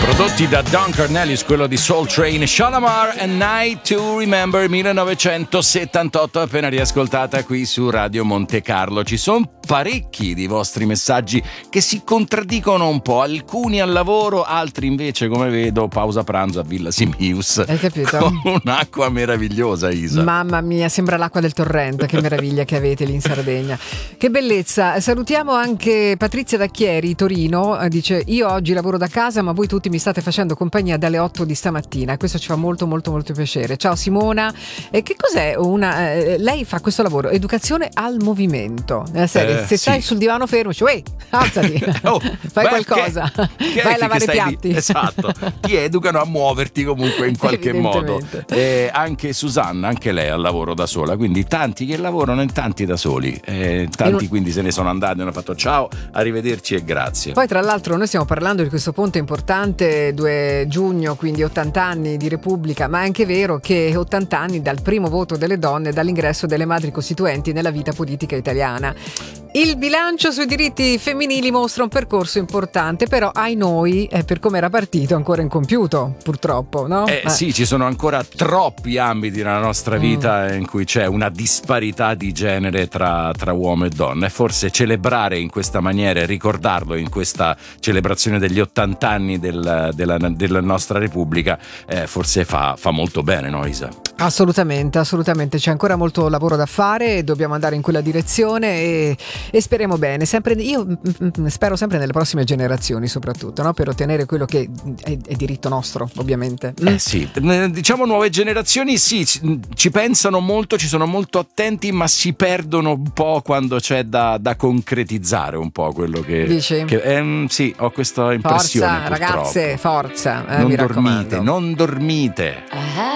Prodotti da Don Cornelius, quello di Soul Train, Shalamar and Night to Remember 1978, appena riascoltata qui su Radio Monte Carlo. Ci sono parecchi di vostri messaggi che si contraddicono un po', alcuni al lavoro, altri invece, come vedo, pausa pranzo a Villa Simius. Hai capito? Con un'acqua meravigliosa, Isa. Mamma mia, sembra l'acqua del torrente, che meraviglia che avete lì in Sardegna. Che bellezza. Salutiamo anche Patrizia da Chieri, Torino, dice: io oggi lavoro da casa ma voi tutti mi state facendo compagnia dalle 8 di stamattina, questo ci fa molto molto molto piacere. Ciao Simona. Che cos'è lei fa questo lavoro, educazione al movimento, nella serie, se stai sul divano fermo, cioè, alzati, fai qualcosa, vai a lavare i piatti. Esatto, ti educano a muoverti comunque in qualche modo. Anche Susanna, anche lei al lavoro da sola, quindi tanti che lavorano e tanti da soli, tanti quindi se ne sono andati, hanno fatto ciao, arrivederci e grazie. Poi tra l'altro noi stiamo parlando di questo ponte importante, 2 giugno, quindi 80 anni di Repubblica, ma è anche vero che 80 anni dal primo voto delle donne, dall'ingresso delle madri costituenti nella vita politica italiana. Il bilancio sui diritti femminili mostra un percorso importante, però ai noi, per come era partito, ancora incompiuto, purtroppo, no? Sì, ci sono ancora troppi ambiti nella nostra vita in cui c'è una disparità di genere tra uomo e donna, e forse celebrare in questa maniera e ricordarlo in questa celebrazione degli 80 anni della nostra Repubblica forse fa molto bene, no Isa? Assolutamente, c'è ancora molto lavoro da fare e dobbiamo andare in quella direzione e speriamo bene, io spero sempre nelle prossime generazioni soprattutto, no? Per ottenere quello che è diritto nostro, ovviamente. Sì, diciamo nuove generazioni sì, ci pensano molto, ci sono molto attenti, ma si perdono un po' quando c'è da concretizzare un po' quello che... Dici? Sì, ho questa impressione. Forza, ragazze, forza, non mi dormite, raccomando. non dormite.